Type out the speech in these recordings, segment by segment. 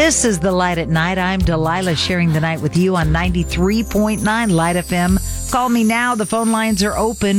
This is The Light at Night. I'm Delilah, sharing the night with you on 93.9 Light FM. Call me now. The phone lines are open.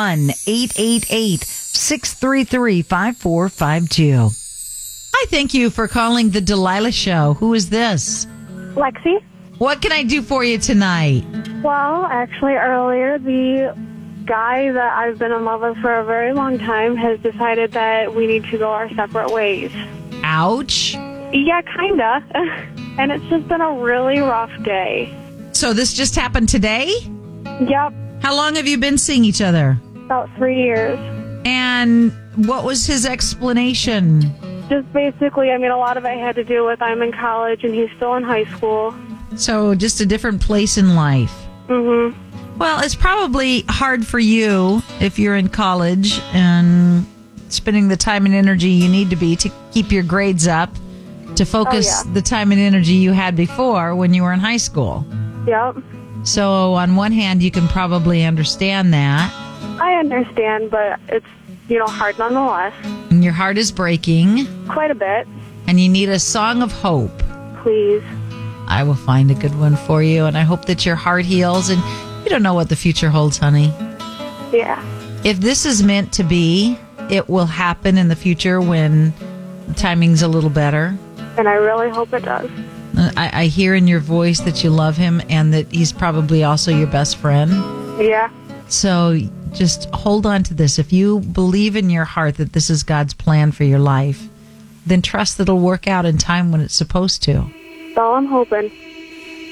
1-888-633-5452. I thank you for calling The Delilah Show. Who is this? Lexi. What can I do for you tonight? Well, actually, earlier, the guy that I've been in love with for a very long time has decided that we need to go our separate ways. Ouch. Yeah, kinda. And it's just been a really rough day. So this just happened today? Yep. How long have you been seeing each other? About 3 years. And what was his explanation? Just basically, a lot of it had to do with I'm in college and he's still in high school. So just a different place in life. Mm-hmm. Well, it's probably hard for you if you're in college and spending the time and energy you need to be to keep your grades up, to focus the time and energy you had before when you were in high school. Yep. So on one hand, you can probably understand that. I understand, but it's, hard nonetheless. And your heart is breaking. Quite a bit. And you need a song of hope. Please. I will find a good one for you, and I hope that your heart heals. And you don't know what the future holds, honey. Yeah. If this is meant to be, it will happen in the future when the timing's a little better. And I really hope it does. I hear in your voice that you love him and that he's probably also your best friend. Yeah. So just hold on to this. If you believe in your heart that this is God's plan for your life, then trust that it'll work out in time when it's supposed to. That's all I'm hoping.